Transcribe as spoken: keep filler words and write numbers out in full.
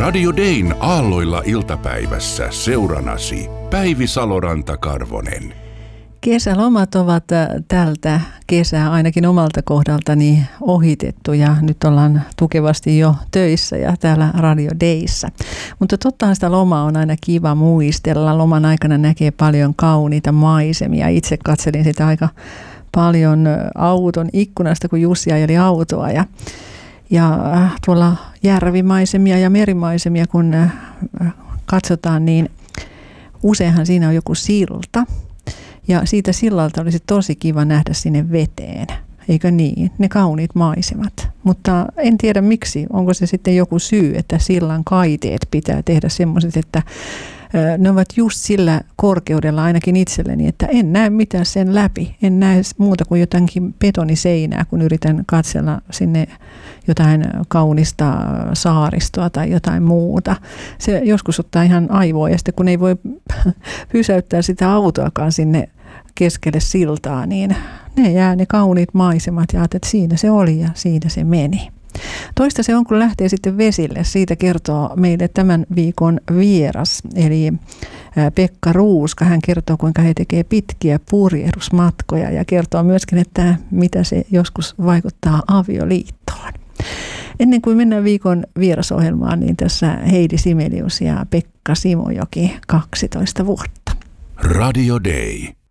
Radio Dayn aalloilla iltapäivässä seuranasi Päivi Saloranta-Karvonen. Kesälomat ovat tältä kesää ainakin omalta kohdaltani ohitettu ja nyt ollaan tukevasti jo töissä ja täällä Radio Dayssä. Mutta tottahan sitä lomaa on aina kiva muistella. Loman aikana näkee paljon kauniita maisemia. Itse katselin sitä aika paljon auton ikkunasta, kun Jussi ajeli autoa ja, ja tuolla järvimaisemia ja merimaisemia, kun katsotaan, niin useinhan siinä on joku silta. Ja siitä sillalta olisi tosi kiva nähdä sinne veteen, eikö niin? Ne kauniit maisemat. Mutta en tiedä miksi, onko se sitten joku syy, että sillan kaiteet pitää tehdä semmoiset, että ne ovat just sillä korkeudella ainakin itselleni, että en näe mitään sen läpi. En näe muuta kuin jotakin betoniseinää, kun yritän katsella sinne jotain kaunista saaristoa tai jotain muuta. Se joskus ottaa ihan aivoa ja sitten kun ei voi pysäyttää sitä autoakaan sinne keskelle siltaa, niin ne jää ne kauniit maisemat ja ajattelet, että siinä se oli ja siinä se meni. Toista se on, kun lähtee sitten vesille. Siitä kertoo meille tämän viikon vieras, eli Pekka Ruuska. Hän kertoo, kuinka he tekee pitkiä purjehdusmatkoja ja kertoo myöskin, että mitä se joskus vaikuttaa avioliittoon. Ennen kuin mennään viikon vierasohjelmaan, niin tässä Heidi Simelius ja Pekka Simojoki, kaksitoista vuotta. Radio Day.